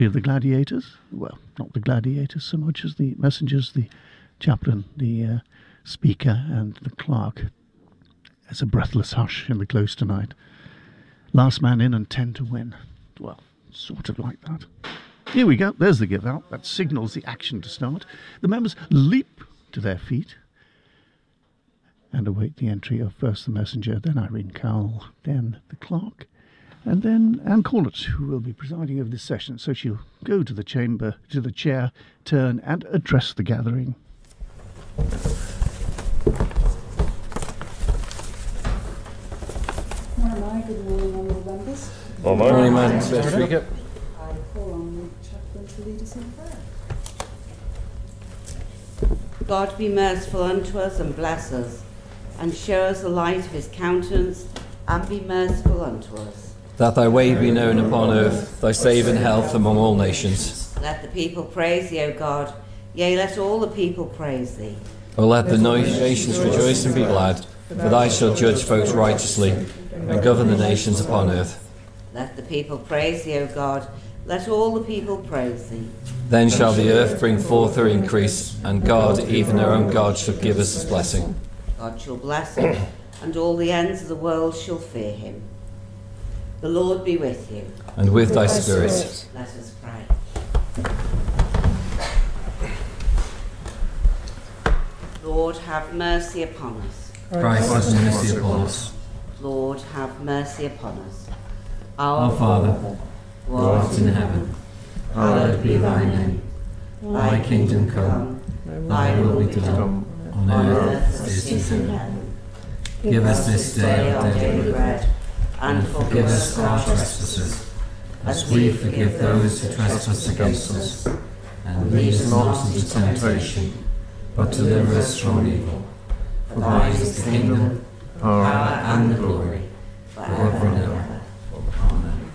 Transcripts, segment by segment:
The gladiators, well, not the gladiators so much as the messengers, the chaplain, the speaker and the clerk. There's a breathless hush in the close tonight. Last man in and 10 to win. Well, sort of like that. Here we go. There's the give out. That signals the action to start. The members leap to their feet and await the entry of first the messenger, then Irene Cowell, then the clerk, and then Anne Corlett, who will be presiding over this session. So she'll go to the chamber, to the chair, turn and address the gathering. Good morning, honourable members. Good morning, Madam Speaker. I call on the chaplain to lead us in prayer. God be merciful unto us and bless us, and show us the light of his countenance, and be merciful unto us. That thy way be known upon earth, thy saving health among all nations. Let the people praise thee, O God, yea, let all the people praise thee. O let the nations rejoice and be glad, for thou shalt judge folks righteously, and govern the nations upon earth. Let the people praise thee, O God, let all the people praise thee. Then shall the earth bring forth her increase, and God, even our own God, shall give us his blessing. God shall bless him, and all the ends of the world shall fear him. The Lord be with you. And with thy spirit. Let us pray. Lord, have mercy upon us. Christ, have mercy upon us. Lord, have mercy upon us. Our Father, who art in heaven, hallowed be thy name. Thy kingdom come, thy will be done, on earth as it is in heaven. Give us this day our daily bread, and forgive us our trespasses, as we forgive those who trespass against us. And lead us not into temptation, but deliver us from evil. For thine is the kingdom, power, and the glory, forever and ever. Amen.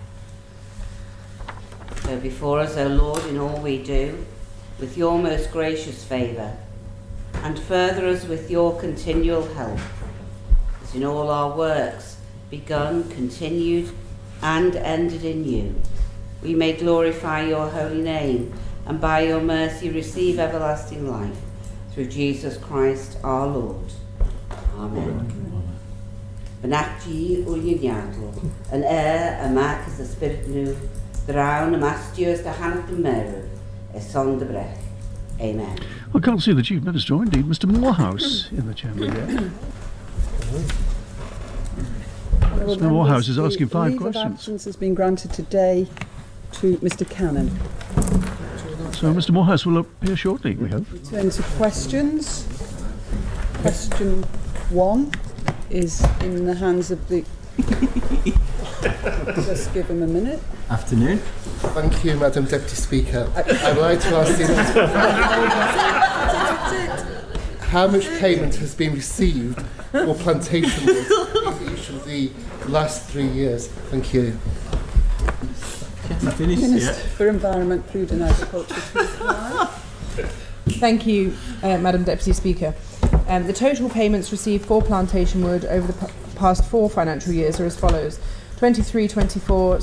Go before us, O Lord, in all we do, with your most gracious favour, and further us with your continual help, as in all our works, begun, continued, and ended in you, we may glorify your holy name, and by your mercy receive everlasting life, through Jesus Christ our Lord. Amen. Benacti ulianiato, an a mac as the spirit new, drown a mastius the hand to meru, a song de breath. Amen. I can't see the Chief Minister, or indeed Mr. Morehouse, in the chamber yet. Mr. Morehouse is asking 5 questions. Leave of absence has been granted today to Mr. Cannon. So Mr. Morehouse will appear shortly, we hope. Turn to questions. Question 1 is in the hands of the... Just give him a minute. Afternoon. Thank you, Madam Deputy Speaker. I'd like to ask the how much payment has been received for plantation work in each of the last 3 years? Thank you. Minister for Environment, Food and Agriculture. Thank you, Madam Deputy Speaker. The total payments received for plantation wood over the past 4 financial years are as follows. 23-24,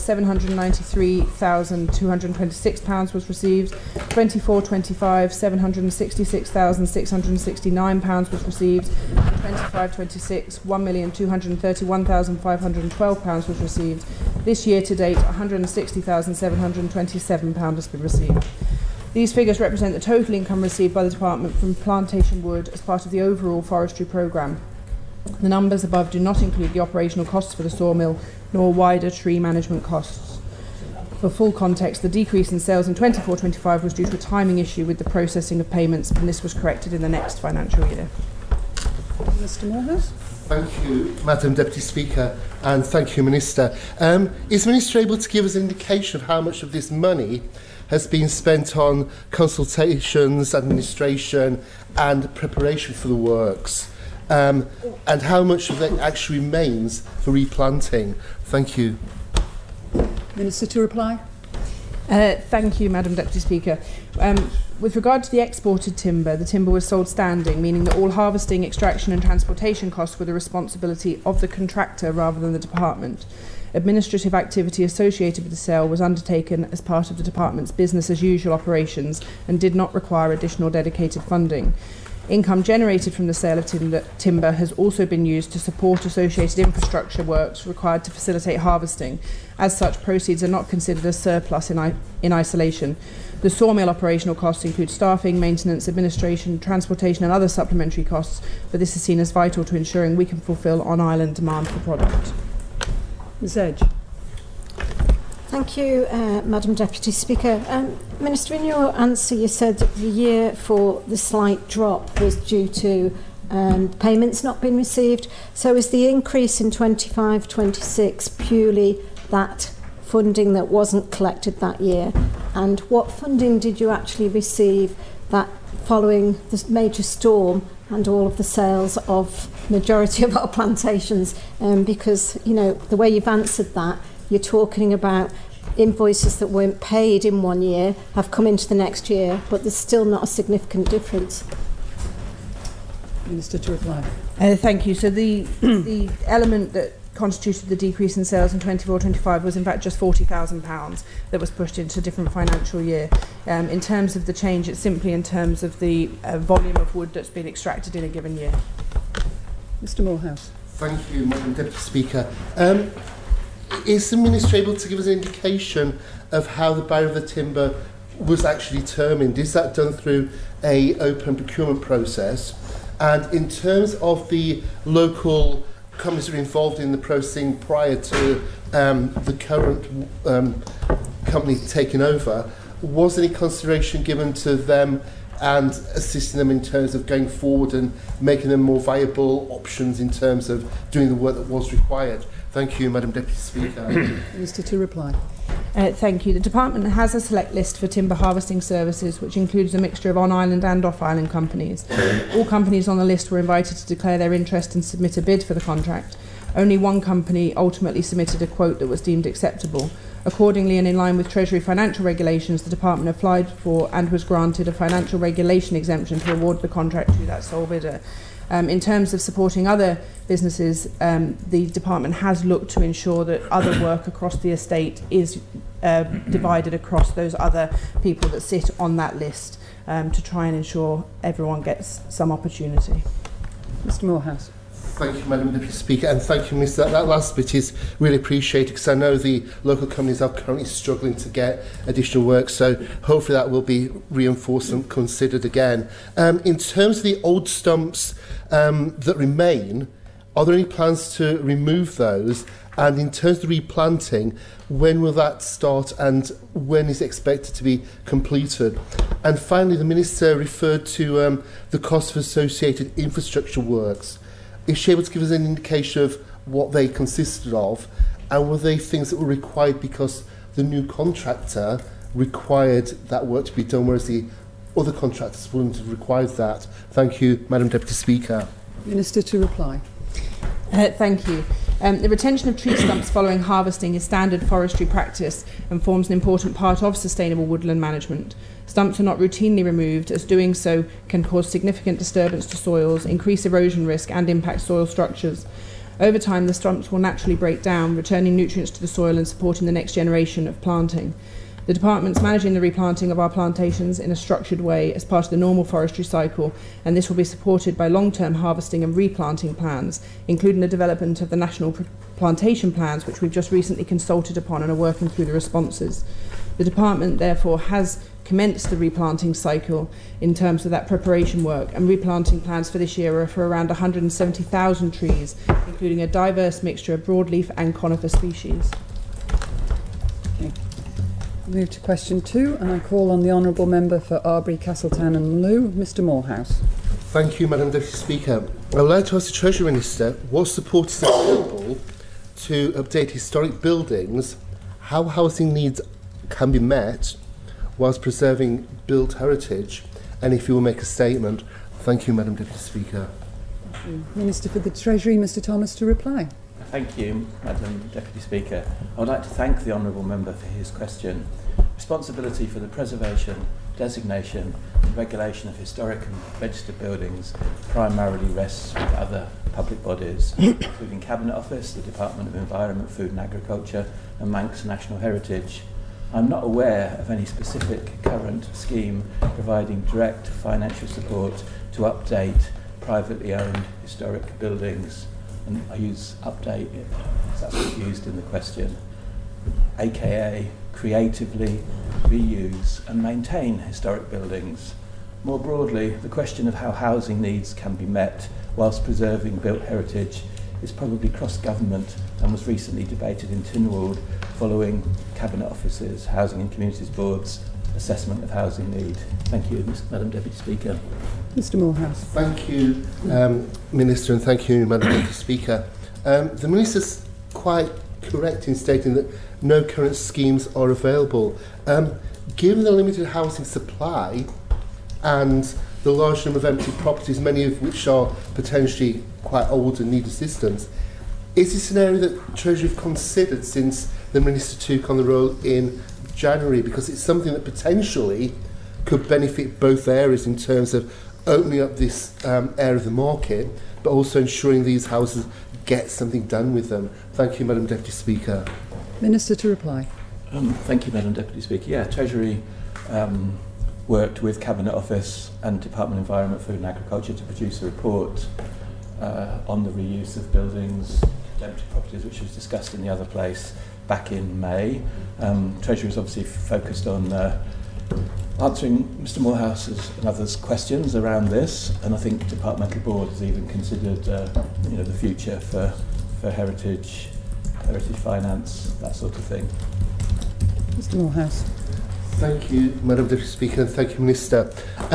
£793,226 was received. 24-25, £766,669 was received. 25-26, £1,231,512 was received. This year to date, £160,727 has been received. These figures represent the total income received by the Department from plantation wood as part of the overall forestry programme. The numbers above do not include the operational costs for the sawmill, nor wider tree management costs. For full context, the decrease in sales in 24-25 was due to a timing issue with the processing of payments, and this was corrected in the next financial year. Mr. Morehouse. Thank you, Madam Deputy Speaker, and thank you, Minister. Is the Minister able to give us an indication of how much of this money has been spent on consultations, administration, and preparation for the works? And how much of it actually remains for replanting? Thank you. Minister to reply. Thank you, Madam Deputy Speaker. With regard to the exported timber, the timber was sold standing, meaning that all harvesting, extraction and transportation costs were the responsibility of the contractor rather than the department. Administrative activity associated with the sale was undertaken as part of the department's business as usual operations and did not require additional dedicated funding. Income generated from the sale of timber has also been used to support associated infrastructure works required to facilitate harvesting. As such, proceeds are not considered a surplus in isolation. The sawmill operational costs include staffing, maintenance, administration, transportation and other supplementary costs, but this is seen as vital to ensuring we can fulfil on-island demand for product. Ms Edge. Thank you, Madam Deputy Speaker. Minister, in your answer you said that the year for the slight drop was due to payments not being received. So is the increase in 25-26 purely that funding that wasn't collected that year? And what funding did you actually receive that following the major storm and all of the sales of majority of our plantations? Because, you know, the way you've answered that, you're talking about invoices that weren't paid in 1 year have come into the next year, but there's still not a significant difference. Minister to reply. Thank you. So the element that constituted the decrease in sales in 24-25 was in fact just £40,000 that was pushed into a different financial year. In terms of the change, it's simply in terms of the volume of wood that's been extracted in a given year. Mr Morehouse. Thank you, Madam Deputy Speaker. Is the Minister able to give us an indication of how the buyer of the timber was actually determined? Is that done through an open procurement process? And in terms of the local companies that are involved in the processing prior to the current company taking over, was any consideration given to them and assisting them in terms of going forward and making them more viable options in terms of doing the work that was required? Thank you, Madam Deputy Speaker. Minister to reply. Thank you. The department has a select list for timber harvesting services, which includes a mixture of on-island and off-island companies. All companies on the list were invited to declare their interest and submit a bid for the contract. Only one company ultimately submitted a quote that was deemed acceptable. Accordingly, and in line with Treasury financial regulations, the department applied for and was granted a financial regulation exemption to award the contract to that sole bidder. In terms of supporting other businesses, the department has looked to ensure that other work across the estate is divided across those other people that sit on that list to try and ensure everyone gets some opportunity. Mr Morehouse. Thank you, Madam Deputy Speaker, and thank you, Minister. That last bit is really appreciated because I know the local companies are currently struggling to get additional work, so hopefully that will be reinforced and considered again. In terms of the old stumps that remain, are there any plans to remove those? And in terms of the replanting, when will that start and when is it expected to be completed? And finally, the Minister referred to the cost of associated infrastructure works. Is she able to give us an indication of what they consisted of, and were they things that were required because the new contractor required that work to be done, whereas the other contractors wouldn't have required that? Thank you, Madam Deputy Speaker. Minister to reply. Thank you. The retention of tree stumps following harvesting is standard forestry practice and forms an important part of sustainable woodland management. Stumps are not routinely removed, as doing so can cause significant disturbance to soils, increase erosion risk and impact soil structures. Over time, the stumps will naturally break down, returning nutrients to the soil and supporting the next generation of planting. The department's managing the replanting of our plantations in a structured way as part of the normal forestry cycle, and this will be supported by long-term harvesting and replanting plans, including the development of the national plantation plans, which we've just recently consulted upon and are working through the responses. The department, therefore, has commenced the replanting cycle in terms of that preparation work, and replanting plans for this year are for around 170,000 trees, including a diverse mixture of broadleaf and conifer species. Okay. Move to question 2, and I call on the Honourable Member for Arbury, Castletown and Looe, Mr Morehouse. Thank you, Madam Deputy Speaker. I would like to ask the Treasury Minister what support is available to update historic buildings, how housing needs can be met whilst preserving built heritage, and if you will make a statement. Thank you, Madam Deputy Speaker. Minister for the Treasury, Mr Thomas, to reply. Thank you, Madam Deputy Speaker. I would like to thank the Honourable Member for his question. Responsibility for the preservation, designation and regulation of historic and registered buildings primarily rests with other public bodies, including Cabinet Office, the Department of Environment, Food and Agriculture, and Manx National Heritage. I'm not aware of any specific current scheme providing direct financial support to update privately owned historic buildings, and I use update because that's what's used in the question, aka creatively reuse and maintain historic buildings. More broadly, the question of how housing needs can be met whilst preserving built heritage is probably cross-government and was recently debated in Tynwald following Cabinet Office's Housing and Communities Board's assessment of housing need. Thank you, Madam Deputy Speaker. Mr Morehouse. Thank you, Minister, and thank you, Madam Deputy Speaker. The Minister's quite correct in stating that no current schemes are available. Given the limited housing supply and the large number of empty properties, many of which are potentially quite old and need assistance, is this an area that Treasury have considered since the Minister took on the role in January? Because it's something that potentially could benefit both areas in terms of opening up this area of the market, but also ensuring these houses get something done with them. Thank you, Madam Deputy Speaker. Minister to reply. Thank you, Madam Deputy Speaker. Yeah, Treasury worked with Cabinet Office and Department of Environment, Food and Agriculture to produce a report on the reuse of buildings, empty properties, which was discussed in the other place back in May. Treasury was obviously focused on answering Mr Morehouse's and others' questions around this, and I think the departmental board has even considered the future for heritage finance, that sort of thing. Mr Morehouse. Thank you, Madam Deputy Speaker, and thank you, Minister.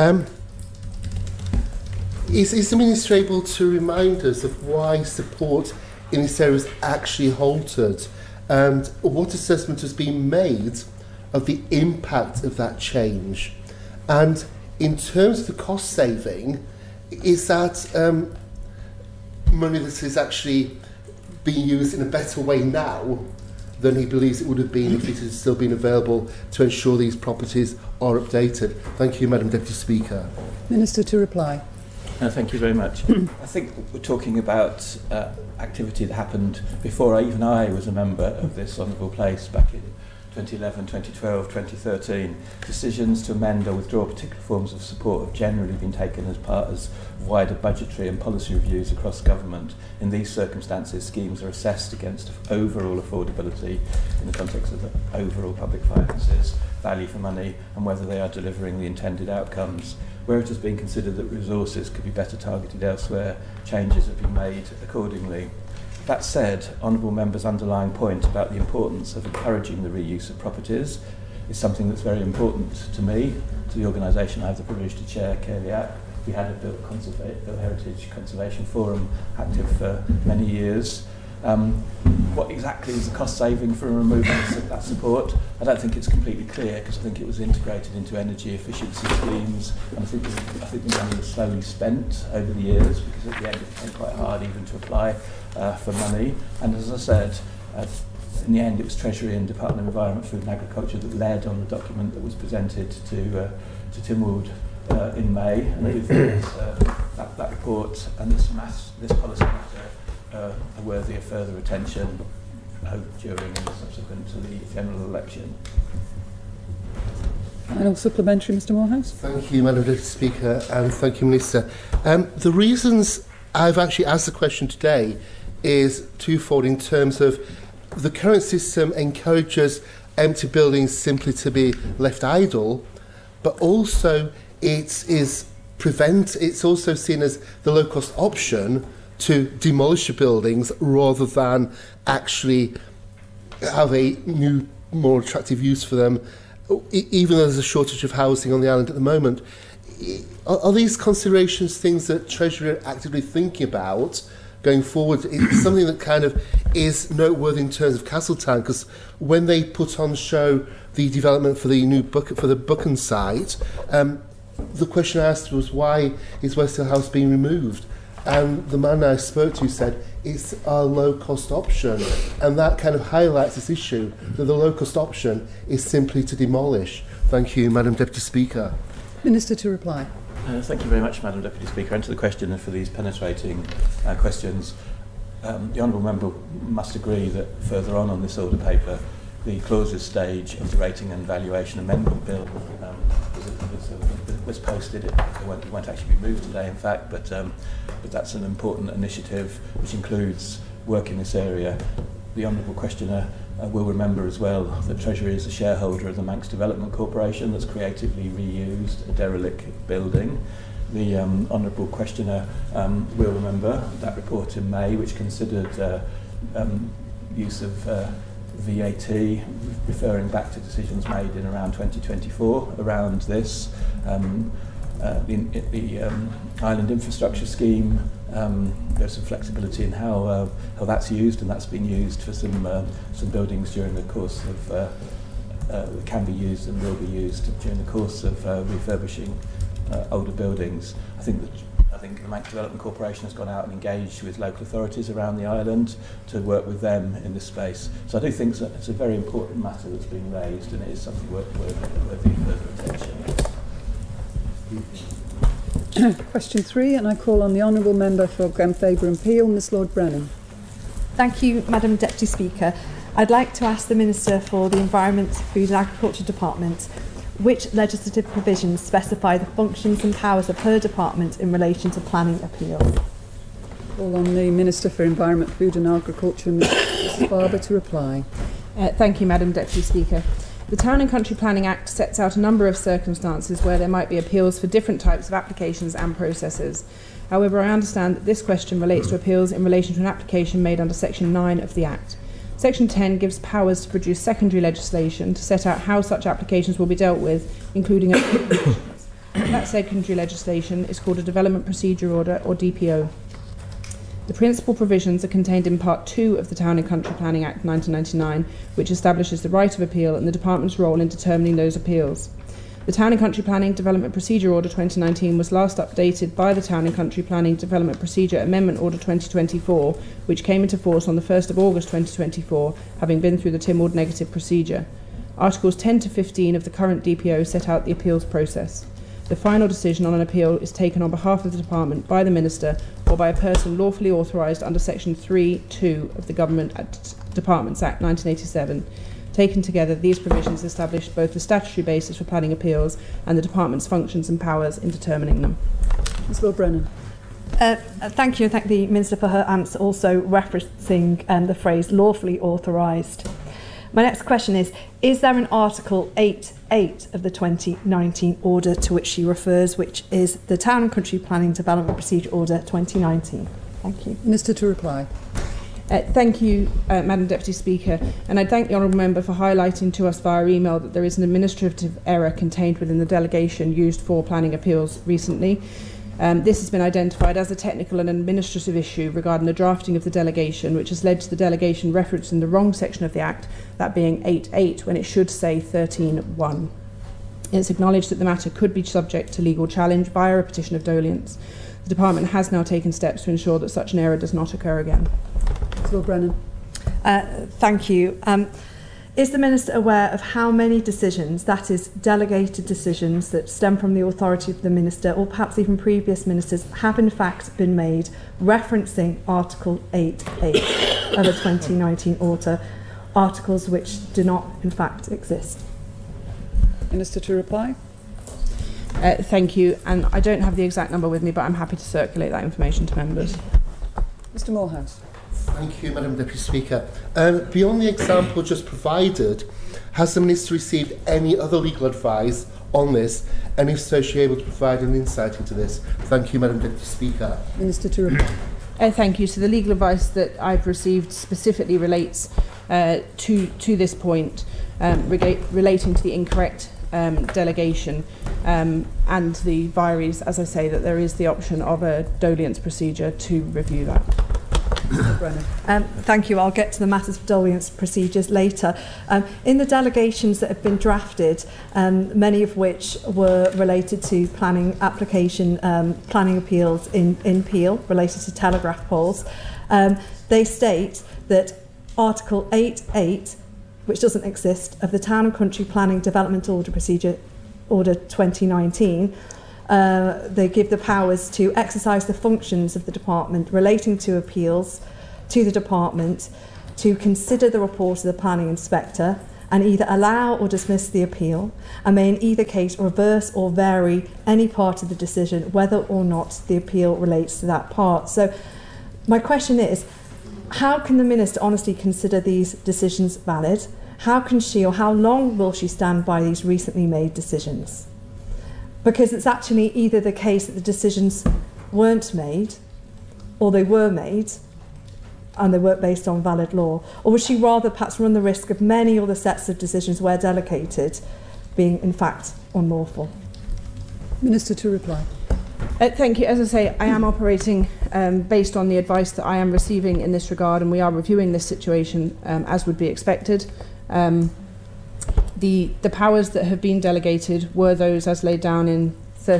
Is the Minister able to remind us of why support in this area is actually halted, and what assessment has been made of the impact of that change? And in terms of the cost saving, is that money that is actually being used in a better way now than he believes it would have been if it had still been available to ensure these properties are updated? Thank you, Madam Deputy Speaker. Minister to reply. Thank you very much. I think we're talking about activity that happened before even I was a member of this honourable place back in 2011, 2012, 2013. Decisions to amend or withdraw particular forms of support have generally been taken as part of wider budgetary and policy reviews across government. In these circumstances, schemes are assessed against overall affordability in the context of the overall public finances, value for money, and whether they are delivering the intended outcomes. Where it has been considered that resources could be better targeted elsewhere, changes have been made accordingly. That said, honourable members' underlying point about the importance of encouraging the reuse of properties is something that's very important to me, to the organisation I have the privilege to chair, CAREAC. We had a built heritage conservation forum active for many years. What exactly is the cost saving for removing that support? I don't think it's completely clear, because I think it was integrated into energy efficiency schemes, and I think the money was slowly spent over the years, because at the end it became quite hard even to apply for money. And as I said, in the end it was Treasury and Department of Environment, Food and Agriculture that led on the document that was presented to Tynwald in May, and I do think that report and this policy matter are worthy of further attention during and subsequent to the general election. Final supplementary, Mr Morehouse. Thank you, Madam Deputy Speaker, and thank you, Minister. The reasons I've actually asked the question today is twofold in terms of the current system encourages empty buildings simply to be left idle, but also it's also seen as the low-cost option to demolish the buildings rather than actually have a new, more attractive use for them, even though there's a shortage of housing on the island at the moment. Are these considerations things that Treasury are actively thinking about going forward? It's something that kind of is noteworthy in terms of Castletown, because when they put on show the development for the new Buchan site, the question I asked was, why is Westhill House being removed? And the man I spoke to said it's a low-cost option, and that kind of highlights this issue, that the low-cost option is simply to demolish. Thank you, Madam Deputy Speaker. Minister to reply. Thank you very much, Madam Deputy Speaker, and to the question and for these penetrating questions. The Honourable Member must agree that further on this order paper, the clauses stage of the Rating and Valuation Amendment Bill was posted. It won't actually be moved today, in fact, but that's an important initiative which includes work in this area. The Honourable Questioner will remember as well that Treasury is a shareholder of the Manx Development Corporation that's creatively reused a derelict building. The Honourable Questioner will remember that report in May which considered use of VAT, referring back to decisions made in around 2024 around this. The Island Infrastructure Scheme, there's some flexibility in how that's used, and that's been used for some buildings during the course of can be used and will be used during the course of refurbishing older buildings. I think the Manx Development Corporation has gone out and engaged with local authorities around the island to work with them in this space. So I do think it's a very important matter that's been raised, and it is something worthy of further attention. Question 3, and I call on the Honourable Member for Glenfaber and Peel, Ms Lord Brennan. Thank you, Madam Deputy Speaker. I'd like to ask the Minister for the Environment, Food and Agriculture Department which legislative provisions specify the functions and powers of her department in relation to planning appeals. Call on the Minister for Environment, Food and Agriculture, Mrs Barber, to reply. Thank you, Madam Deputy Speaker. The Town and Country Planning Act sets out a number of circumstances where there might be appeals for different types of applications and processes. However, I understand that this question relates to appeals in relation to an application made under Section 9 of the Act. Section 10 gives powers to produce secondary legislation to set out how such applications will be dealt with, including applications. That secondary legislation is called a Development Procedure Order, or DPO. The principal provisions are contained in Part 2 of the Town and Country Planning Act 1999, which establishes the right of appeal and the Department's role in determining those appeals. The Town and Country Planning Development Procedure Order 2019 was last updated by the Town and Country Planning Development Procedure Amendment Order 2024, which came into force on the 1st of August 2024, having been through the Tynwald negative procedure. Articles 10 to 15 of the current DPO set out the appeals process. The final decision on an appeal is taken on behalf of the Department by the Minister or by a person lawfully authorised under Section 3(2) of the Government Departments Act 1987. Taken together, these provisions establish both the statutory basis for planning appeals and the Department's functions and powers in determining them. Ms Lord Brennan. Thank you, and thank the Minister for her answer, also referencing the phrase lawfully authorised. My next question is there an Article 8.8 of the 2019 order to which she refers, which is the Town and Country Planning Development Procedure Order 2019? Thank you. Minister to reply. Thank you, Madam Deputy Speaker, and I thank the Honourable Member for highlighting to us via email that there is an administrative error contained within the delegation used for planning appeals recently. This has been identified as a technical and administrative issue regarding the drafting of the delegation, which has led to the delegation referencing the wrong section of the Act, that being 8.8, when it should say 13.1. It's acknowledged that the matter could be subject to legal challenge via a petition of dolience. The Department has now taken steps to ensure that such an error does not occur again. Ms Lord Brennan. Thank you. Is the Minister aware of how many decisions, that is, delegated decisions that stem from the authority of the Minister, or perhaps even previous Ministers, have in fact been made referencing Article 8.8 of the 2019 order, articles which do not in fact exist? Minister to reply. Thank you, and I don't have the exact number with me, but I'm happy to circulate that information to members. Mr Morehouse. Thank you, Madam Deputy Speaker. Beyond the example just provided, has the Minister received any other legal advice on this? And if so, is she able to provide an insight into this? Thank you, Madam Deputy Speaker. Minister to reply. Thank you. So the legal advice that I've received specifically relates to this point, relating to the incorrect delegation and the vires, as I say, that there is the option of a dolience procedure to review that. Thank you. I'll get to the matters of dolience procedures later. In the delegations that have been drafted, many of which were related to planning application, planning appeals in Peel, related to telegraph poles, they state that Article 8.8 which doesn't exist, of the Town and Country Planning Development Order Procedure Order 2019, they give the powers to exercise the functions of the department relating to appeals to the department, to consider the report of the planning inspector and either allow or dismiss the appeal, and may in either case reverse or vary any part of the decision, whether or not the appeal relates to that part. So my question is, how can the Minister honestly consider these decisions valid? How can she, or how long will she stand by these recently made decisions? Because it's actually either the case that the decisions weren't made, or they were made, and they weren't based on valid law, or would she rather perhaps run the risk of many other sets of decisions where delegated being in fact unlawful? Minister to reply. Thank you. As I say, I am operating based on the advice that I am receiving in this regard, and we are reviewing this situation as would be expected. The powers that have been delegated were those as laid down in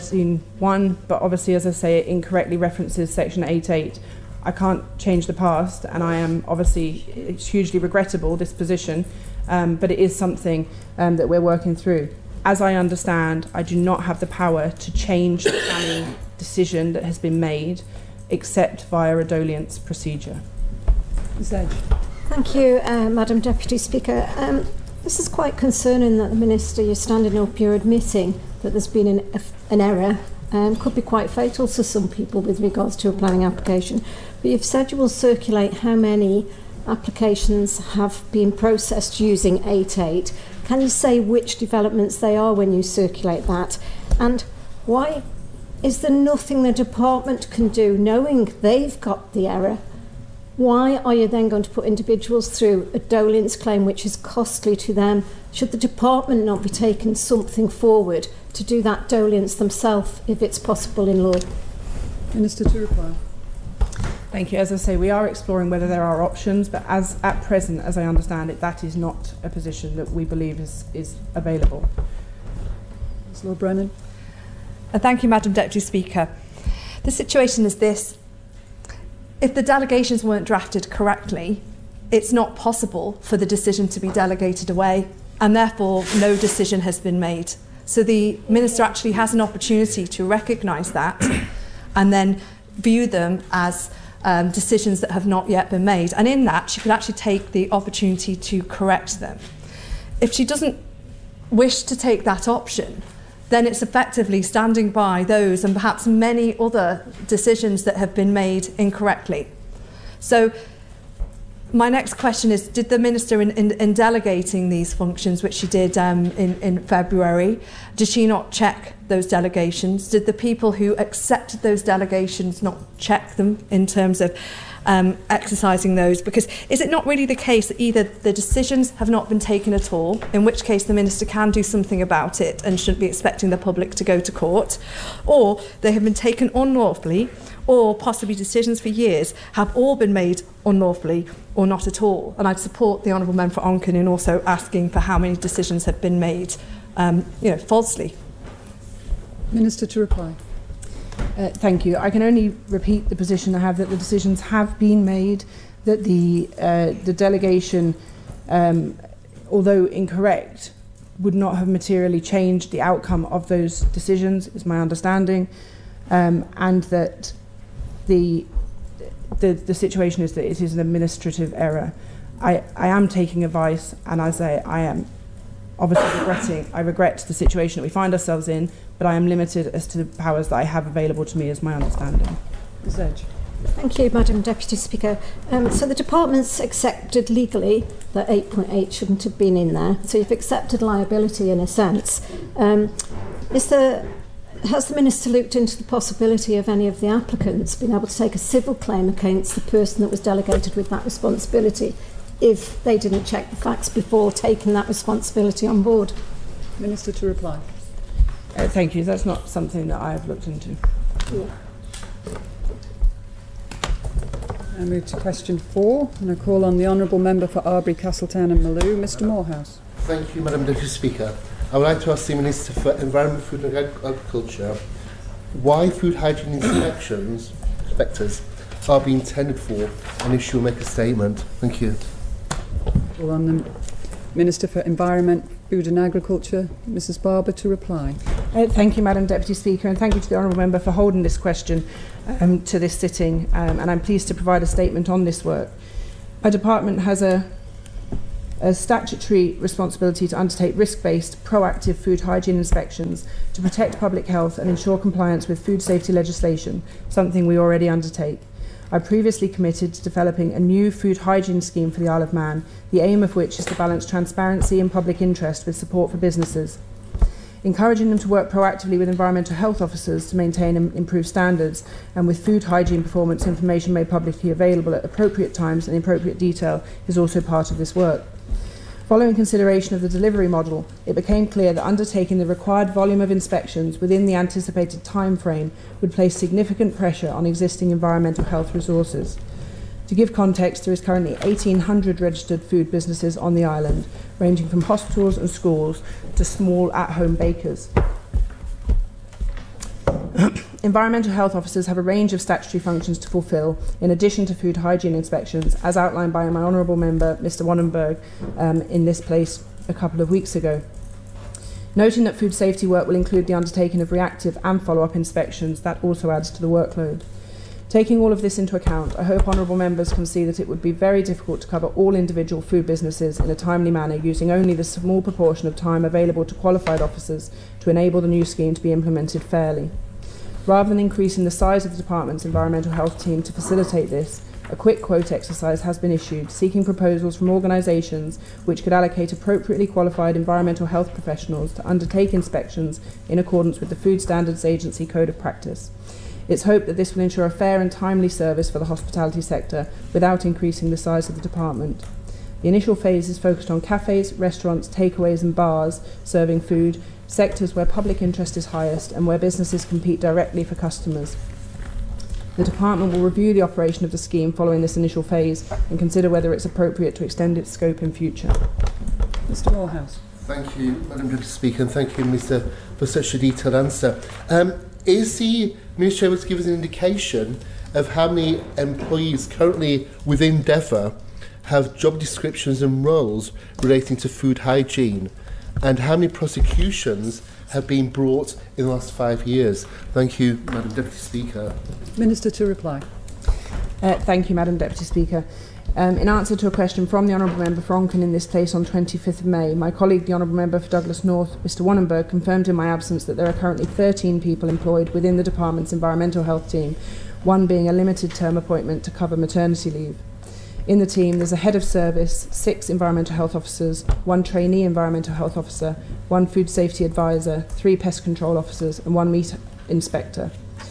13.1, but obviously, as I say, it incorrectly references section 8.8. I can't change the past, and I am obviously, it's hugely regrettable, this position, but it is something that we're working through. As I understand, I do not have the power to change the planning decision that has been made, except via a dolence procedure. Ms. Edge. Thank you, Madam Deputy Speaker. This is quite concerning that the Minister, you're standing up, you're admitting that there's been an error, could be quite fatal to some people with regards to a planning application. But you've said you will circulate how many applications have been processed using 8.8. Can you say which developments they are when you circulate that? And why is there nothing the department can do, knowing they've got the error? Why are you then going to put individuals through a dolence claim which is costly to them? Should the department not be taking something forward to do that dolence themselves if it's possible in law? Minister to reply. Thank you. As I say, we are exploring whether there are options, but as at present, as I understand it, that is not a position that we believe is available. Ms. Lord Brennan. Thank you, Madam Deputy Speaker. The situation is this. If the delegations weren't drafted correctly, it's not possible for the decision to be delegated away, and therefore no decision has been made. So the Minister actually has an opportunity to recognise that and then view them as decisions that have not yet been made. And in that, she could actually take the opportunity to correct them. If she doesn't wish to take that option, then it's effectively standing by those and perhaps many other decisions that have been made incorrectly. So my next question is, did the Minister, in delegating these functions, which she did in February, did she not check those delegations? Did the people who accepted those delegations not check them in terms of exercising those? Because is it not really the case that either the decisions have not been taken at all, in which case the Minister can do something about it and shouldn't be expecting the public to go to court, or they have been taken unlawfully, or possibly decisions for years have all been made unlawfully or not at all? And I'd support the Honourable Member for Onken in also asking for how many decisions have been made falsely. Minister to reply. Thank you. I can only repeat the position I have, that the decisions have been made, that the delegation, although incorrect, would not have materially changed the outcome of those decisions, is my understanding, and that the situation is that it is an administrative error. I am taking advice, and as I am obviously I regret the situation that we find ourselves in, but I am limited as to the powers that I have available to me, is my understanding. Ms. Edge. Thank you, Madam Deputy Speaker. So the department's accepted legally that 8.8 shouldn't have been in there. So you've accepted liability in a sense. Has the Minister looked into the possibility of any of the applicants being able to take a civil claim against the person that was delegated with that responsibility if they didn't check the facts before taking that responsibility on board? Minister to reply. Thank you. That's not something that I have looked into. Yeah. I move to question 4, and I call on the Honourable Member for Arbury, Castletown and Maloo, Mr Morehouse. Thank you, Madam Deputy Speaker. I would like to ask the Minister for Environment, Food and Agriculture why food hygiene inspectors are being tendered for, and if she'll make a statement. Thank you. Call on the Minister for Environment, Food and Agriculture, Mrs Barber, to reply. Thank you, Madam Deputy Speaker, and thank you to the Honourable Member for holding this question to this sitting, and I'm pleased to provide a statement on this work. My department has a statutory responsibility to undertake risk-based, proactive food hygiene inspections to protect public health and ensure compliance with food safety legislation, something we already undertake. I previously committed to developing a new food hygiene scheme for the Isle of Man, the aim of which is to balance transparency and public interest with support for businesses. Encouraging them to work proactively with environmental health officers to maintain and improve standards, and with food hygiene performance information made publicly available at appropriate times and in appropriate detail, is also part of this work. Following consideration of the delivery model, it became clear that undertaking the required volume of inspections within the anticipated time frame would place significant pressure on existing environmental health resources. To give context, there is currently 1,800 registered food businesses on the island, ranging from hospitals and schools to small at-home bakers. Environmental health officers have a range of statutory functions to fulfil, in addition to food hygiene inspections, as outlined by my honourable member, Mr Wannenberg, in this place a couple of weeks ago. Noting that food safety work will include the undertaking of reactive and follow-up inspections, that also adds to the workload. Taking all of this into account, I hope honourable members can see that it would be very difficult to cover all individual food businesses in a timely manner, using only the small proportion of time available to qualified officers to enable the new scheme to be implemented fairly. Rather than increasing the size of the department's environmental health team to facilitate this, a quick quote exercise has been issued seeking proposals from organisations which could allocate appropriately qualified environmental health professionals to undertake inspections in accordance with the Food Standards Agency Code of Practice. It's hoped that this will ensure a fair and timely service for the hospitality sector without increasing the size of the department. The initial phase is focused on cafes, restaurants, takeaways and bars serving food, sectors where public interest is highest and where businesses compete directly for customers. The department will review the operation of the scheme following this initial phase and consider whether it's appropriate to extend its scope in future. Mr Morehouse. Thank you, Madam Deputy Speaker, and thank you, Minister, for such a detailed answer. Is the Minister able to give us an indication of how many employees currently within DEFRA have job descriptions and roles relating to food hygiene, and how many prosecutions have been brought in the last 5 years? Thank you, Madam Deputy Speaker. Minister to reply. Thank you, Madam Deputy Speaker. In answer to a question from the Honourable Member for Onken in this place on 25th of May, my colleague, the Honourable Member for Douglas North, Mr Wannenberg, confirmed in my absence that there are currently 13 people employed within the department's environmental health team, one being a limited term appointment to cover maternity leave. In the team, there's a head of service, 6 environmental health officers, 1 trainee environmental health officer, 1 food safety advisor, 3 pest control officers and 1 meat inspector.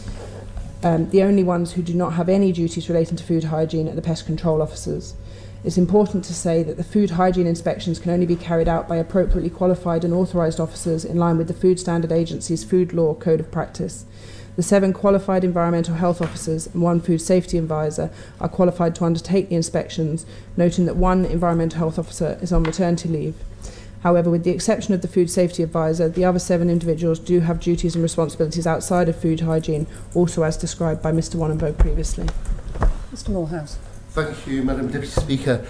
The only ones who do not have any duties relating to food hygiene are the pest control officers. It's important to say that the food hygiene inspections can only be carried out by appropriately qualified and authorised officers in line with the Food Standard Agency's Food Law Code of Practice. The 7 qualified environmental health officers and 1 food safety advisor are qualified to undertake the inspections, noting that 1 environmental health officer is on maternity leave. However, with the exception of the food safety advisor, the other 7 individuals do have duties and responsibilities outside of food hygiene, also as described by Mr Wannenberg previously. Mr Morehouse. Thank you, Madam Deputy Speaker.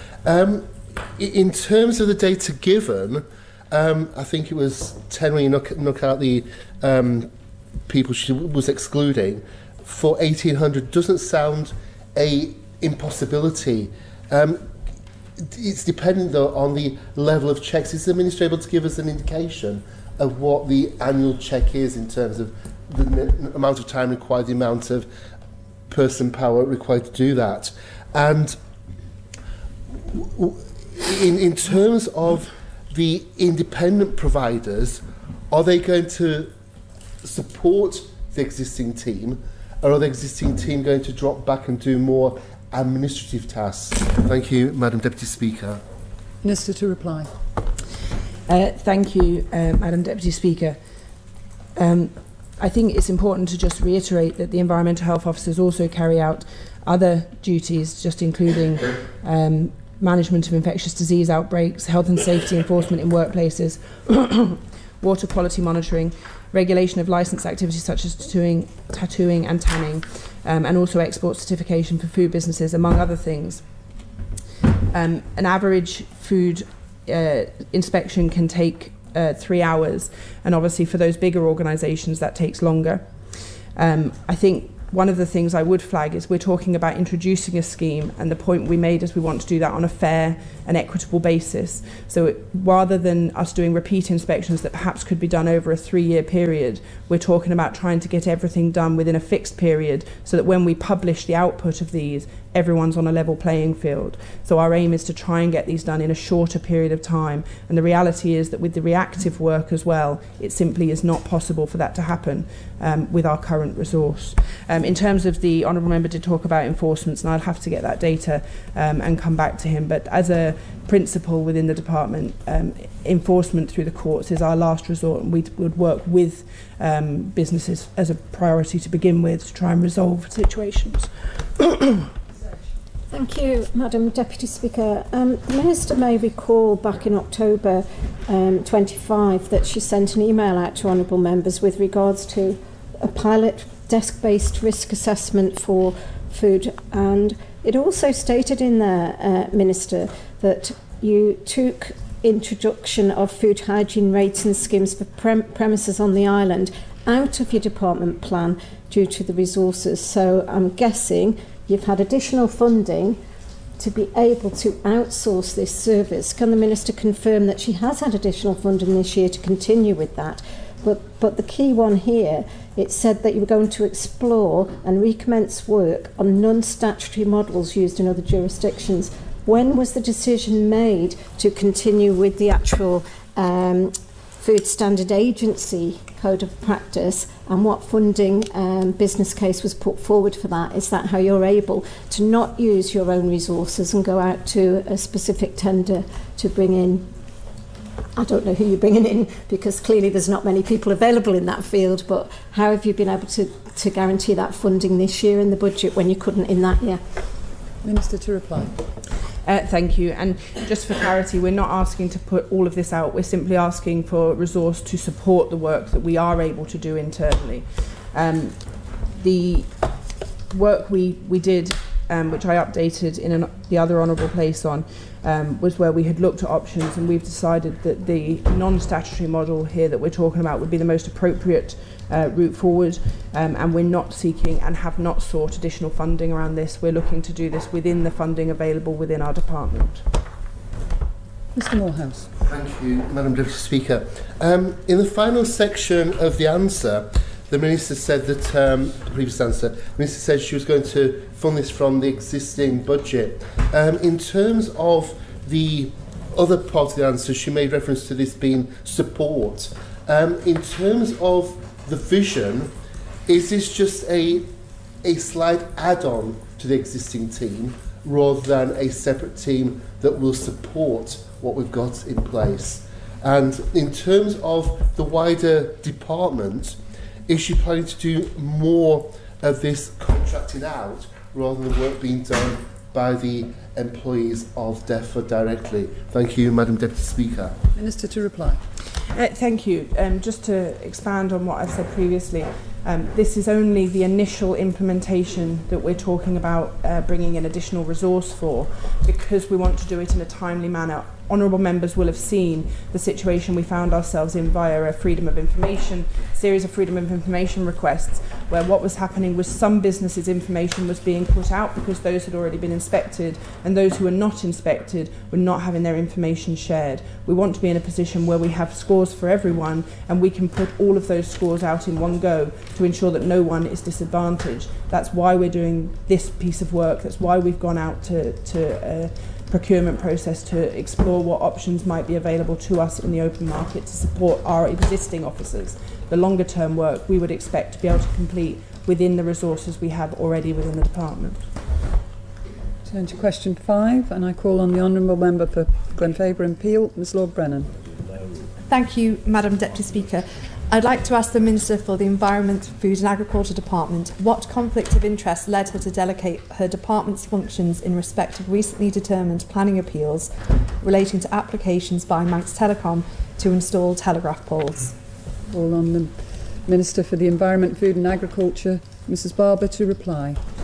In terms of the data given, I think it was 10 when you knock out the people she was excluding. For 1,800 doesn't sound a impossibility. It's dependent, though, on the level of checks. Is the Minister able to give us an indication of what the annual check is in terms of the amount of time required, the amount of person power required to do that? And in terms of the independent providers, are they going to support the existing team, or are the existing team going to drop back and do more administrative tasks? Thank you, Madam Deputy Speaker. Minister to reply. Thank you, Madam Deputy Speaker. I think it's important to just reiterate that the environmental health officers also carry out other duties, just including management of infectious disease outbreaks, health and safety enforcement in workplaces, water quality monitoring, regulation of licensed activities such as tattooing and tanning, and also export certification for food businesses, among other things. An average food inspection can take 3 hours, and obviously for those bigger organisations that takes longer. I think one of the things I would flag is we're talking about introducing a scheme, and the point we made is we want to do that on a fair and equitable basis. So rather than us doing repeat inspections that perhaps could be done over a 3-year period, we're talking about trying to get everything done within a fixed period so that when we publish the output of these, everyone's on a level playing field. So our aim is to try and get these done in a shorter period of time, and the reality is that with the reactive work as well, it simply is not possible for that to happen with our current resource. In terms of the Honourable Member did talk about enforcements, and I'll have to get that data and come back to him, but as a principle within the department, enforcement through the courts is our last resort, and we would work with businesses as a priority to begin with to try and resolve situations. Thank you, Madam Deputy Speaker. The Minister may recall back in October 25 that she sent an email out to honourable members with regards to a pilot desk-based risk assessment for food, and it also stated in there, Minister, that you took introduction of food hygiene rating schemes for premises on the island out of your department plan due to the resources. So I'm guessing you've had additional funding to be able to outsource this service. Can the Minister confirm that she has had additional funding this year to continue with that? But the key one here, it said that you were going to explore and recommence work on non-statutory models used in other jurisdictions. When was the decision made to continue with the actual Food Standard Agency Code of Practice, and what funding business case was put forward for that? Is that how you're able to not use your own resources and go out to a specific tender to bring in, I don't know who you're bringing in, because clearly there's not many people available in that field, but how have you been able to guarantee that funding this year in the budget when you couldn't in that year? Minister to reply. Thank you. And just for clarity, we're not asking to put all of this out. We're simply asking for resource to support the work that we are able to do internally. The work we did, which I updated in the other honourable place on, was where we had looked at options, and we've decided that the non-statutory model here that we're talking about would be the most appropriate route forward, and we're not seeking and have not sought additional funding around this. We're looking to do this within the funding available within our department. Mr Morehouse. Thank you, Madam Deputy Speaker. In the final section of the answer, the Minister said that, the previous answer, the Minister said she was going to fund this from the existing budget. In terms of the other part of the answer, she made reference to this being support. In terms of the vision, is this just a slight add-on to the existing team rather than a separate team that will support what we've got in place? And in terms of the wider department, is she planning to do more of this contracting out rather than work being done by the employees of DEFRA directly? Thank you, Madam Deputy Speaker. Minister to reply. Thank you. Just to expand on what I've said previously, this is only the initial implementation that we're talking about bringing in additional resource for, because we want to do it in a timely manner. Honourable members will have seen the situation we found ourselves in via a Freedom of Information, series of Freedom of Information requests, where what was happening was some businesses' information was being put out because those had already been inspected, and those who were not inspected were not having their information shared. We want to be in a position where we have scores for everyone, and we can put all of those scores out in one go to ensure that no one is disadvantaged. That's why we're doing this piece of work. That's why we've gone out to procurement process to explore what options might be available to us in the open market to support our existing officers. The longer term work we would expect to be able to complete within the resources we have already within the department. Turn to question 5, and I call on the Honourable Member for Glenfaber and Peel, Ms Lord Brennan. Thank you, Madam Deputy Speaker. I'd like to ask the Minister for the Environment, Food and Agriculture Department what conflict of interest led her to delegate her department's functions in respect of recently determined planning appeals relating to applications by Manx Telecom to install telegraph poles. Call on the Minister for the Environment, Food and Agriculture, Mrs Barber, to reply.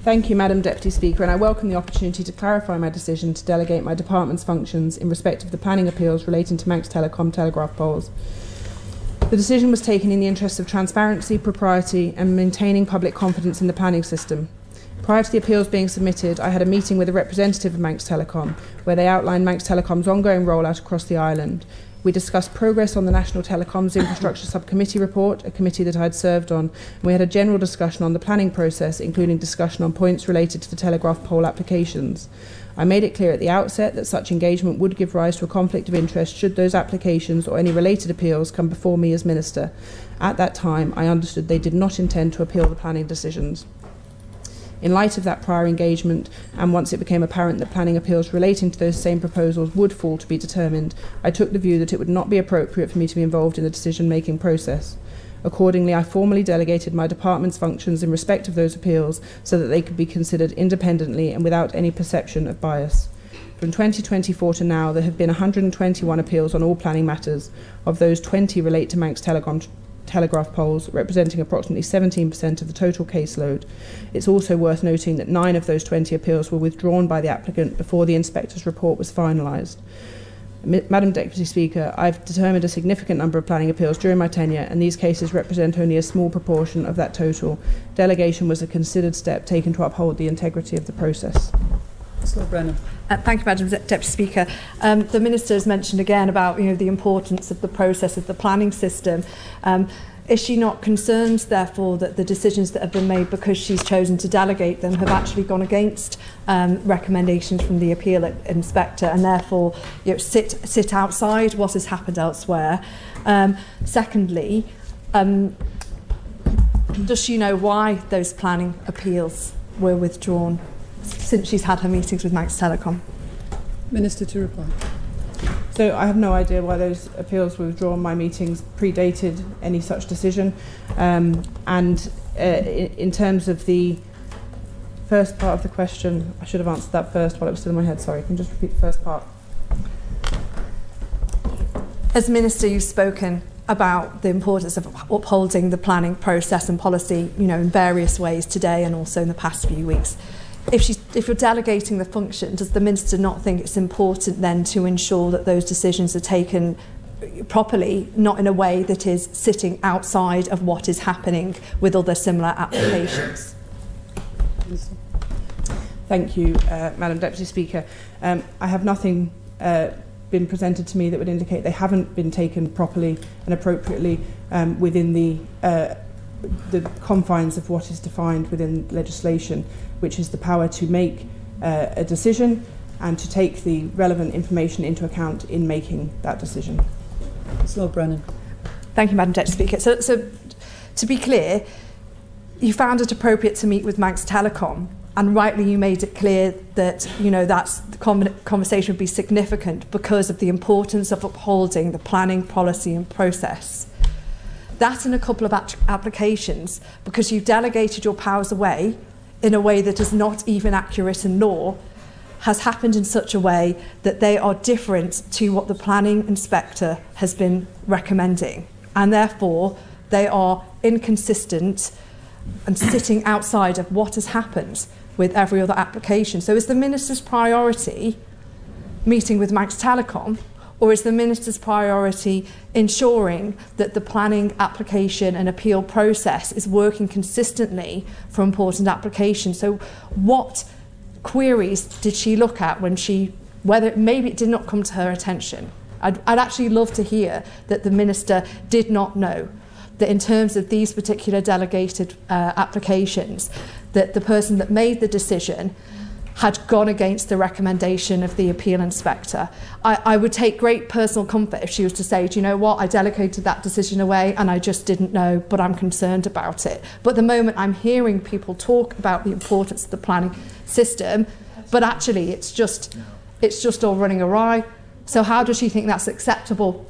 Thank you, Madam Deputy Speaker, and I welcome the opportunity to clarify my decision to delegate my department's functions in respect of the planning appeals relating to Manx Telecom telegraph poles. The decision was taken in the interests of transparency, propriety and maintaining public confidence in the planning system. Prior to the appeals being submitted, I had a meeting with a representative of Manx Telecom, where they outlined Manx Telecom's ongoing rollout across the island. We discussed progress on the National Telecoms Infrastructure Subcommittee report, a committee that I'd served on, and we had a general discussion on the planning process, including discussion on points related to the telegraph pole applications. I made it clear at the outset that such engagement would give rise to a conflict of interest should those applications or any related appeals come before me as Minister. At that time, I understood they did not intend to appeal the planning decisions. In light of that prior engagement, and once it became apparent that planning appeals relating to those same proposals would fall to be determined, I took the view that it would not be appropriate for me to be involved in the decision-making process. Accordingly, I formally delegated my department's functions in respect of those appeals so that they could be considered independently and without any perception of bias. From 2024 to now, there have been 121 appeals on all planning matters. Of those, 20 relate to Manx telegraph poles, representing approximately 17% of the total caseload. It's also worth noting that 9 of those 20 appeals were withdrawn by the applicant before the inspector's report was finalised. Madam Deputy Speaker, I've determined a significant number of planning appeals during my tenure, and these cases represent only a small proportion of that total. Delegation was a considered step taken to uphold the integrity of the process. Lord Brennan. Thank you, Madam Deputy Speaker. The Minister has mentioned again about the importance of the process of the planning system. Is she not concerned, therefore, that the decisions that have been made because she's chosen to delegate them have actually gone against recommendations from the appeal inspector and therefore sit outside what has happened elsewhere? Secondly, does she know why those planning appeals were withdrawn since she's had her meetings with Manx Telecom? Minister to reply. So I have no idea why those appeals were withdrawn. My meetings predated any such decision. In terms of the first part of the question, I should have answered that first while it was still in my head. Sorry, can you just repeat the first part? As Minister, you've spoken about the importance of upholding the planning process and policy, in various ways today and also in the past few weeks. If you're delegating the function, does the Minister not think it's important then to ensure that those decisions are taken properly, not in a way that is sitting outside of what is happening with other similar applications? Thank you, Madam Deputy Speaker. I have nothing been presented to me that would indicate they haven't been taken properly and appropriately within the confines of what is defined within legislation, which is the power to make a decision and to take the relevant information into account in making that decision. Lord Brennan. Thank you, Madam Deputy Speaker. So to be clear, you found it appropriate to meet with Manx Telecom, and rightly you made it clear that the conversation would be significant because of the importance of upholding the planning policy and process. That in a couple of applications, because you've delegated your powers away in a way that is not even accurate in law, has happened in such a way that they are different to what the planning inspector has been recommending, and therefore they are inconsistent and sitting outside of what has happened with every other application. So is the Minister's priority meeting with Manx Telecom, or is the Minister's priority ensuring that the planning application and appeal process is working consistently for important applications? So what queries did she look at when whether maybe it did not come to her attention? I'd actually love to hear that the Minister did not know that in terms of these particular delegated applications, that the person that made the decision had gone against the recommendation of the appeal inspector. I would take great personal comfort if she was to say, do you know what, I delegated that decision away and I just didn't know, but I'm concerned about it. But the moment I'm hearing people talk about the importance of the planning system, but actually it's just all running awry. So how does she think that's acceptable?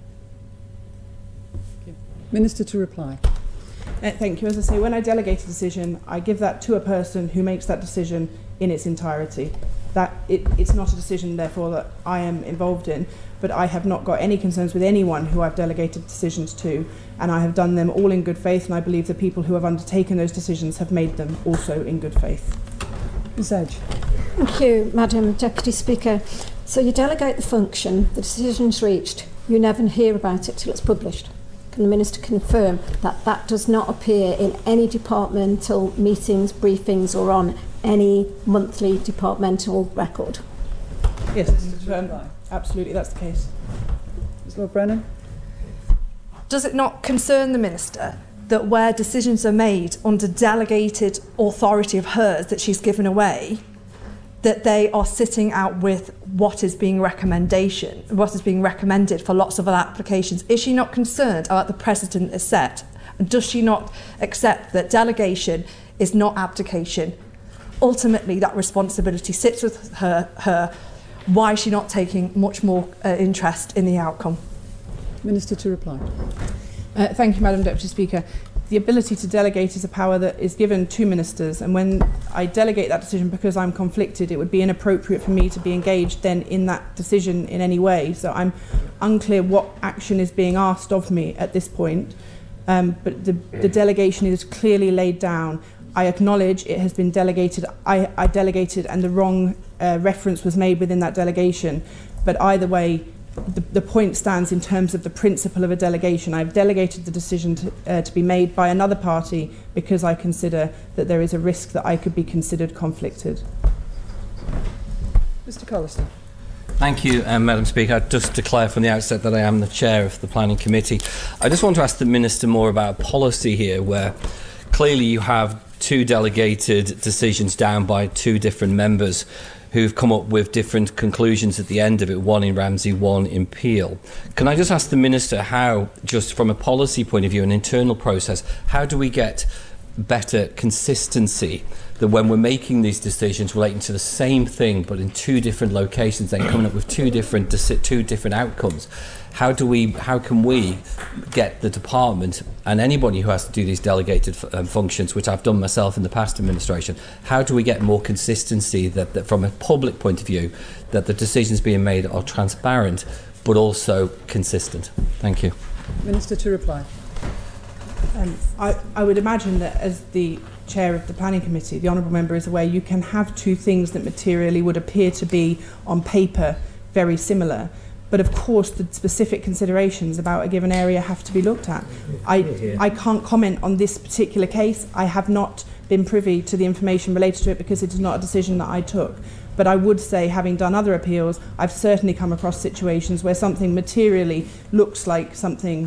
Minister to reply. Thank you. As I say, when I delegate a decision, I give that to a person who makes that decision in its entirety. that it's not a decision, therefore, that I am involved in, but I have not got any concerns with anyone who I've delegated decisions to, and I have done them all in good faith, and I believe the people who have undertaken those decisions have made them also in good faith. Ms Edge. Thank you, Madam Deputy Speaker. So you delegate the function, the decision's reached, you never hear about it till it's published. Can the Minister confirm that that does not appear in any departmental meetings, briefings, or on any monthly departmental record? Yes, absolutely, that's the case. Ms Lord Brennan. Does it not concern the Minister that where decisions are made under delegated authority of hers that she's given away, that they are sitting out with what is being recommended for lots of other applications? Is she not concerned about the precedent is set? And does she not accept that delegation is not abdication? Ultimately, that responsibility sits with her. Why is she not taking much more interest in the outcome? Minister to reply. Thank you, Madam Deputy Speaker. The ability to delegate is a power that is given to ministers, and when I delegate that decision because I'm conflicted, it would be inappropriate for me to be engaged then in that decision in any way. So I'm unclear what action is being asked of me at this point, but the delegation is clearly laid down. I acknowledge it has been delegated. I delegated and the wrong reference was made within that delegation, but either way, the point stands in terms of the principle of a delegation. I've delegated the decision to be made by another party because I consider that there is a risk that I could be considered conflicted. Mr Collister. Thank you, Madam Speaker. I'd just declare from the outset that I am the chair of the Planning Committee. I just want to ask the Minister more about policy here, where clearly you have two delegated decisions down by two different members who've come up with different conclusions at the end of it, one in Ramsey, one in Peel. Can I just ask the Minister how, just from a policy point of view, an internal process, how do we get better consistency that when we're making these decisions relating to the same thing but in two different locations, then coming up with two different outcomes? How can we get the department and anybody who has to do these delegated functions, which I've done myself in the past administration, how do we get more consistency that from a public point of view, that the decisions being made are transparent but also consistent? Thank you. Minister to reply. I would imagine that as the chair of the Planning Committee, the Honourable Member is aware, you can have two things that materially would appear to be on paper very similar. But of course, the specific considerations about a given area have to be looked at. I can't comment on this particular case. I have not been privy to the information related to it because it is not a decision that I took. But I would say, having done other appeals, I've certainly come across situations where something materially looks like something,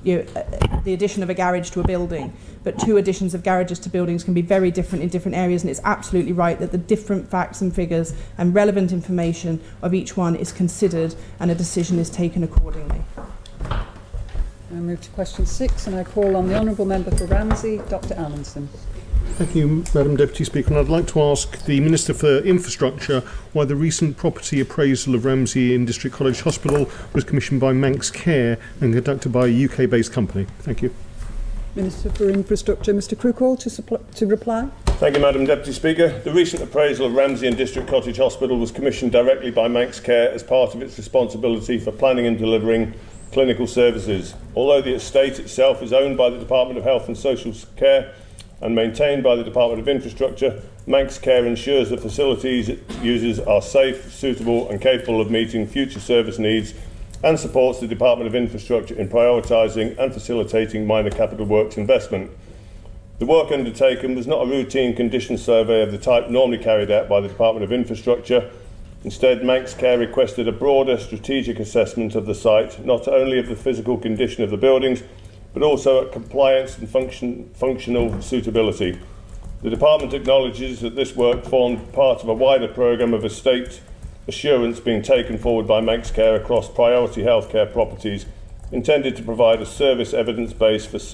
the addition of a garage to a building, but two additions of garages to buildings can be very different in different areas, and it's absolutely right that the different facts and figures and relevant information of each one is considered and a decision is taken accordingly. I move to question 6 and I call on the Honourable Member for Ramsey, Dr Allinson. Thank you, Madam Deputy Speaker. And I'd like to ask the Minister for Infrastructure why the recent property appraisal of Ramsey in District College Hospital was commissioned by Manx Care and conducted by a UK-based company. Thank you. Minister for Infrastructure, Mr Crookall, to reply. Thank you, Madam Deputy Speaker. The recent appraisal of Ramsey and District Cottage Hospital was commissioned directly by Manx Care as part of its responsibility for planning and delivering clinical services. Although the estate itself is owned by the Department of Health and Social Care and maintained by the Department of Infrastructure, Manx Care ensures the facilities it uses are safe, suitable and capable of meeting future service needs, and supports the Department of Infrastructure in prioritising and facilitating minor capital works investment. The work undertaken was not a routine condition survey of the type normally carried out by the Department of Infrastructure. Instead, Manx Care requested a broader strategic assessment of the site, not only of the physical condition of the buildings, but also at compliance and functional suitability. The Department acknowledges that this work formed part of a wider programme of estate assurance being taken forward by Manx Care across priority healthcare properties, intended to provide a service evidence base for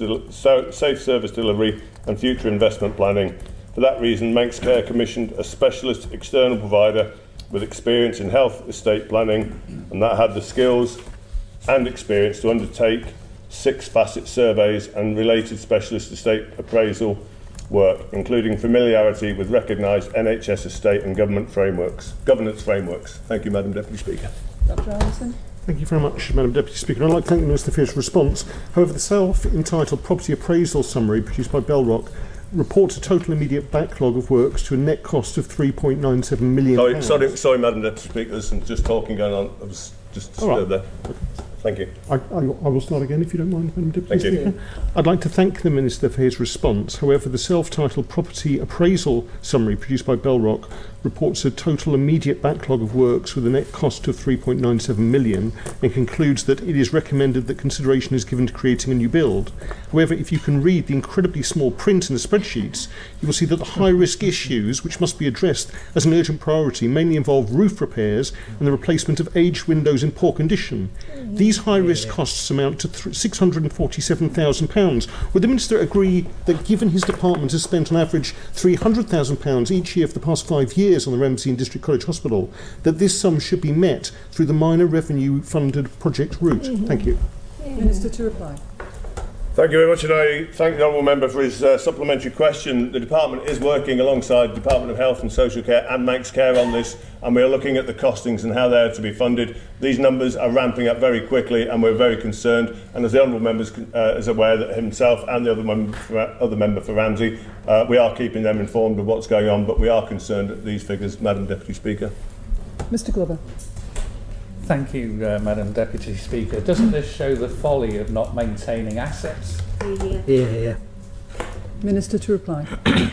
safe service delivery and future investment planning. For that reason, Manx Care commissioned a specialist external provider with experience in health estate planning, and that had the skills and experience to undertake 6 facet surveys and related specialist estate appraisal work, including familiarity with recognised NHS estate and governance frameworks. Thank you, Madam Deputy Speaker. Dr. Allinson. Thank you very much, Madam Deputy Speaker. I'd like to thank the Minister for his response. However, the self-entitled property appraisal summary produced by Bellrock reports a total immediate backlog of works to a net cost of £3.97 million. Sorry, Madam Deputy Speaker, there's some just talking going on. I was just disturbed there. Thank you. I will start again, if you don't mind, Madam Deputy Speaker. Thank you. I'd like to thank the Minister for his response. However, the self-titled property appraisal summary produced by Bellrock reports a total immediate backlog of works with a net cost of £3.97 million and concludes that it is recommended that consideration is given to creating a new build. However, if you can read the incredibly small print in the spreadsheets, you will see that the high-risk issues which must be addressed as an urgent priority mainly involve roof repairs and the replacement of aged windows in poor condition. These high-risk costs amount to £647,000. Would the Minister agree that given his department has spent on average £300,000 each year for the past 5 years on the Ramsey and District College Hospital, that this sum should be met through the minor revenue funded project route? Thank you. Minister to reply. Thank you very much, and I thank the Honourable Member for his supplementary question. The Department is working alongside the Department of Health and Social Care and Manx Care on this, and we are looking at the costings and how they are to be funded. These numbers are ramping up very quickly, and we're very concerned. And as the Honourable Member is aware that himself and the other member for Ramsey, we are keeping them informed of what's going on, but we are concerned at these figures, Madam Deputy Speaker. Mr. Glover. Thank you, Madam Deputy Speaker. Doesn't this show the folly of not maintaining assets? Yeah. Minister to reply.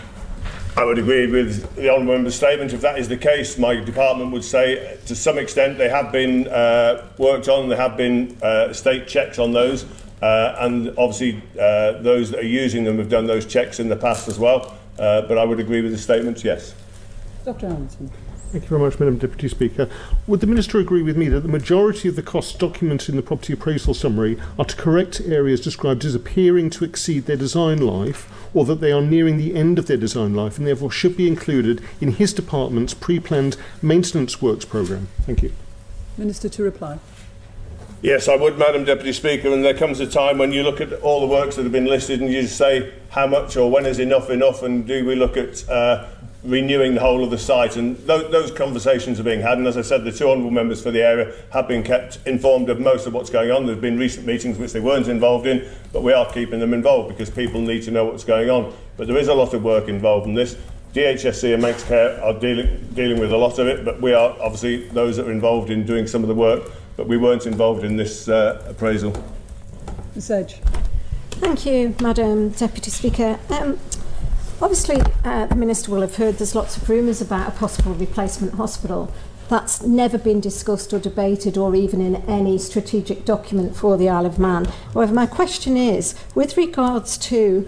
I would agree with the Honourable Member's statement. If that is the case, my department would say to some extent they have been worked on, there have been state checks on those, and obviously those that are using them have done those checks in the past as well. But I would agree with the statement, yes. Dr. Allinson. Thank you very much, Madam Deputy Speaker. Would the Minister agree with me that the majority of the costs documented in the property appraisal summary are to correct areas described as appearing to exceed their design life, or that they are nearing the end of their design life and therefore should be included in his department's pre-planned maintenance works programme? Thank you. Minister to reply. Yes, I would, Madam Deputy Speaker, and there comes a time when you look at all the works that have been listed and you just say how much or when is enough, and do we look at renewing the whole of the site, and those conversations are being had, and as I said, the two honourable members for the area have been kept informed of most of what's going on. There have been recent meetings which they weren't involved in, but we are keeping them involved because people need to know what's going on. But there is a lot of work involved in this. DHSC and Manx Care are dealing with a lot of it, but we are obviously those that are involved in doing some of the work, but we weren't involved in this appraisal. Ms. Edge. Thank you, Madam Deputy Speaker. Obviously, the Minister will have heard there's lots of rumours about a possible replacement hospital. That's never been discussed or debated or even in any strategic document for the Isle of Man. However, my question is, with regards to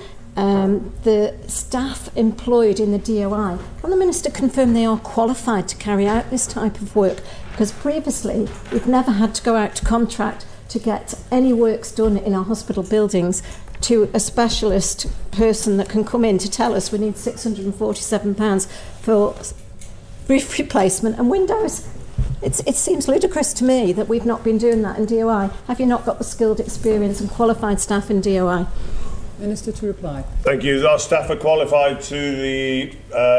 the staff employed in the DOI, can the Minister confirm they are qualified to carry out this type of work? Because previously, we've never had to go out to contract to get any works done in our hospital buildings to a specialist person that can come in to tell us we need £647 for roof replacement and windows. It seems ludicrous to me that we've not been doing that in DOI. Have you not got the skilled experience and qualified staff in DOI? Minister to reply. Thank you. Our staff are qualified to the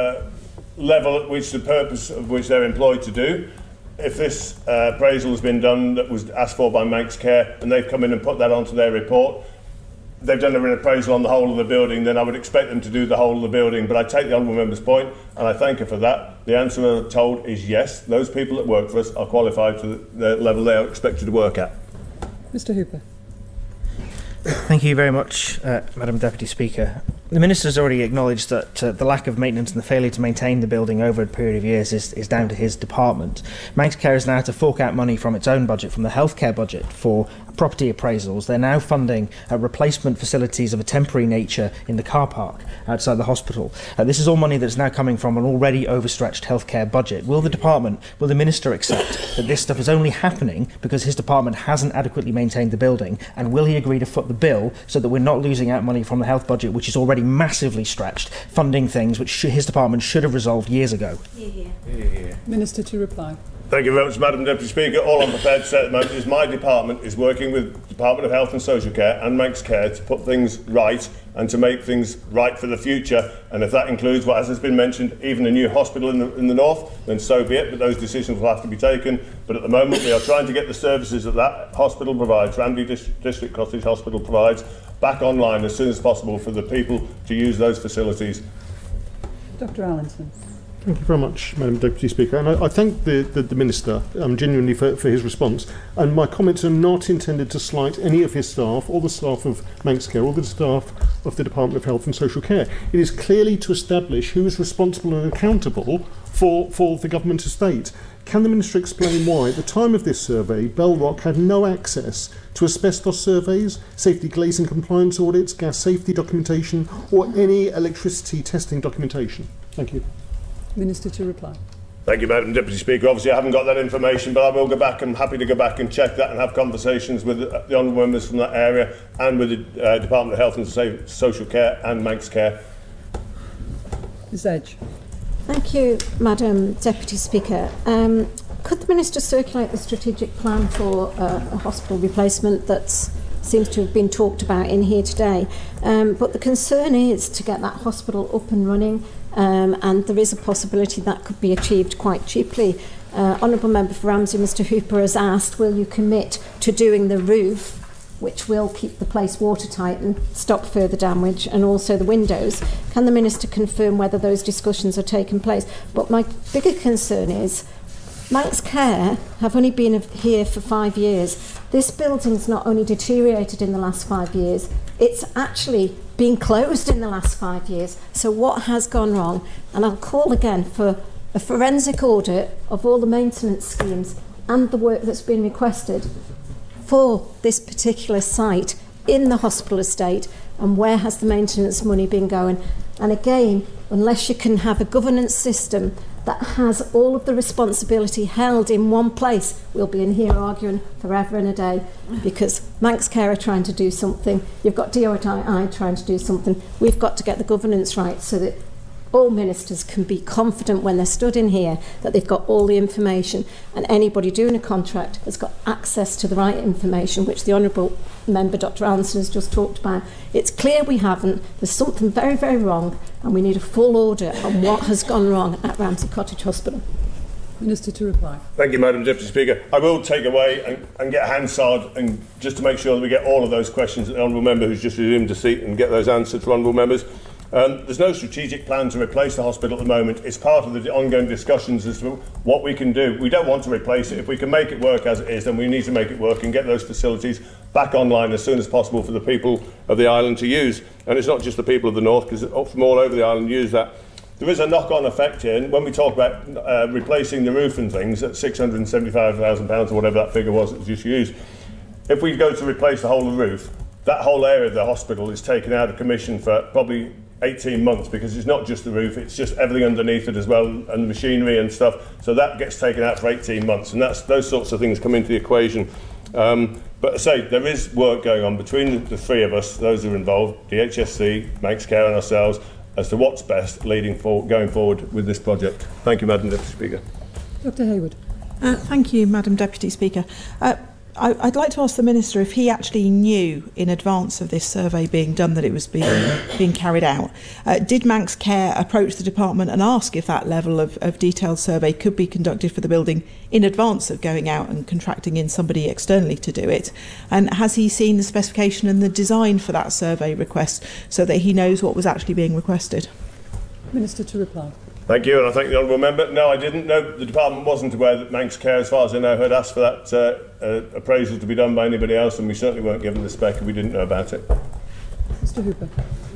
level at which the purpose of which they're employed to do. If this appraisal has been done that was asked for by Manx Care and they've come in and put that onto their report, they've done an appraisal on the whole of the building, then I would expect them to do the whole of the building. But I take the Honourable Member's point and I thank her for that. The answer I'm told is yes, those people that work for us are qualified to the level they are expected to work at. Mr. Hooper. Thank you very much, Madam Deputy Speaker. The Minister has already acknowledged that the lack of maintenance and the failure to maintain the building over a period of years is down to his department. Manx Care is now to fork out money from its own budget, from the healthcare budget, for property appraisals. They're now funding replacement facilities of a temporary nature in the car park outside the hospital. This is all money that's now coming from an already overstretched healthcare budget. Will the Minister accept that this stuff is only happening because his department hasn't adequately maintained the building, and will he agree to foot the bill so that we're not losing out money from the health budget, which is already massively stretched, funding things which his department should have resolved years ago? Minister to reply. Thank you very much, Madam Deputy Speaker. All I'm prepared to say at the moment is my department is working with the Department of Health and Social Care and Manx Care to put things right and to make things right for the future. And if that includes, what has been mentioned, even a new hospital in the north, then so be it. But those decisions will have to be taken. But at the moment, we are trying to get the services that hospital provides, Ramsey District Cottage Hospital provides, back online as soon as possible for the people to use those facilities. Dr. Allinson. Thank you very much, Madam Deputy Speaker. And I thank the Minister genuinely for his response. And my comments are not intended to slight any of his staff or the staff of Manx Care or the staff of the Department of Health and Social Care. It is clearly to establish who is responsible and accountable for the government estate. Can the Minister explain why, at the time of this survey, Bellrock had no access to asbestos surveys, safety glazing compliance audits, gas safety documentation, or any electricity testing documentation? Thank you. Minister to reply. Thank you, Madam Deputy Speaker. Obviously, I haven't got that information, but I will go back. I'm happy to go back and check that and have conversations with the honourable members from that area and with the Department of Health and Social Care and Manx Care. Ms Edge. Thank you, Madam Deputy Speaker. Could the Minister circulate the strategic plan for a hospital replacement that seems to have been talked about in here today? But the concern is to get that hospital up and running, and there is a possibility that could be achieved quite cheaply. Honourable Member for Ramsey, Mr Hooper, has asked, will you commit to doing the roof, which will keep the place watertight and stop further damage, and also the windows? Can the Minister confirm whether those discussions are taking place? But my bigger concern is Manx Care have only been here for 5 years. This building's not only deteriorated in the last 5 years, it's actually been closed in the last 5 years. So what has gone wrong? And I'll call again for a forensic audit of all the maintenance schemes and the work that's been requested for this particular site in the hospital estate, and where has the maintenance money been going? And again, unless you can have a governance system that has all of the responsibility held in one place, we'll be in here arguing forever and a day, because Manx Care are trying to do something, you've got DOI trying to do something. We've got to get the governance right so that all ministers can be confident when they're stood in here that they've got all the information, and anybody doing a contract has got access to the right information, which the Honourable Member Dr Allinson has just talked about. It's clear we haven't. There's something very, very wrong, and we need a full audit on what has gone wrong at Ramsey Cottage Hospital. Minister to reply. Thank you, Madam Deputy Speaker. I will take away and get Hansard, and just to make sure that we get all of those questions that the Honourable Member who's just resumed a seat, and get those answered for Honourable Members. There's no strategic plan to replace the hospital at the moment. It's part of the ongoing discussions as to what we can do. We don't want to replace it. If we can make it work as it is, then we need to make it work and get those facilities back online as soon as possible for the people of the island to use. And it's not just the people of the north, because from all over the island use that. There is a knock-on effect here, and when we talk about replacing the roof and things at £675,000 or whatever that figure was that was just used, if we go to replace the whole of the roof, that whole area of the hospital is taken out of commission for probably 18 months, because it's not just the roof, it's just everything underneath it as well, and the machinery and stuff. So that gets taken out for 18 months, and those sorts of things come into the equation. But I say, there is work going on between the three of us, those who are involved, DHSC, Manx Care and ourselves, as to what's best going forward with this project. Thank you, Madam Deputy Speaker. Dr Hayward. Thank you, Madam Deputy Speaker. I'd like to ask the Minister if he actually knew in advance of this survey being done that it was being carried out. Did Manx Care approach the department and ask if that level of detailed survey could be conducted for the building in advance of going out and contracting in somebody externally to do it? And has he seen the specification and the design for that survey request so that he knows what was actually being requested? Minister to reply. Thank you, and I thank the Honourable Member. No, I didn't know. The department wasn't aware that Manx Care, as far as I know, had asked for that appraisal to be done by anybody else, and we certainly weren't given the spec and we didn't know about it. Mr Hooper.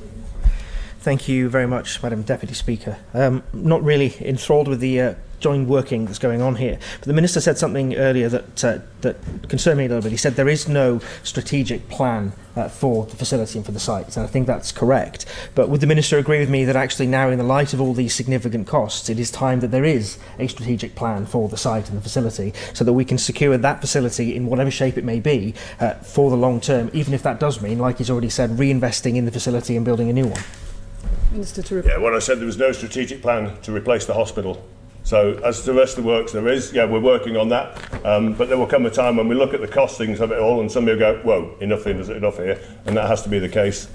Thank you very much, Madam Deputy Speaker. Not really enthralled with the joint working that's going on here, but the Minister said something earlier that concerned me a little bit. He said there is no strategic plan for the facility and for the site, and I think that's correct. But would the Minister agree with me that actually now, in the light of all these significant costs, it is time that there is a strategic plan for the site and the facility, so that we can secure that facility in whatever shape it may be for the long term, even if that does mean, like he's already said, reinvesting in the facility and building a new one? Minister to reply. Yeah, when I said there was no strategic plan to replace the hospital, So as to the rest of the works there is, yeah, we're working on that, but there will come a time when we look at the costings of it all and somebody will go, whoa, enough here, and that has to be the case.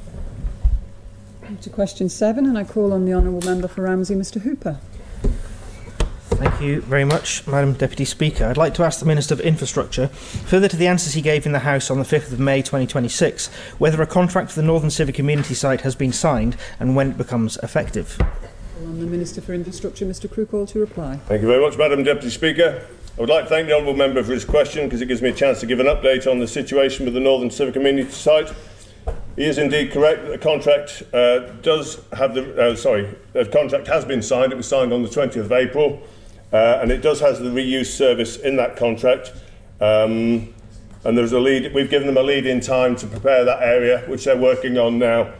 To question 7, and I call on the Honourable Member for Ramsey, Mr Hooper. Thank you very much, Madam Deputy Speaker. I'd like to ask the Minister of Infrastructure, further to the answers he gave in the House on the 5th of May 2026, whether a contract for the Northern Civic Community site has been signed and when it becomes effective. Call on the Minister for Infrastructure, Mr Crookall, to reply. Thank you very much, Madam Deputy Speaker. I would like to thank the Honourable Member for his question because it gives me a chance to give an update on the situation with the Northern Civic Community site. He is indeed correct that the contract the contract has been signed. It was signed on the 20th of April. And it does have the reuse service in that contract. And there's a lead. We've given them a lead in time to prepare that area, which they're working on now.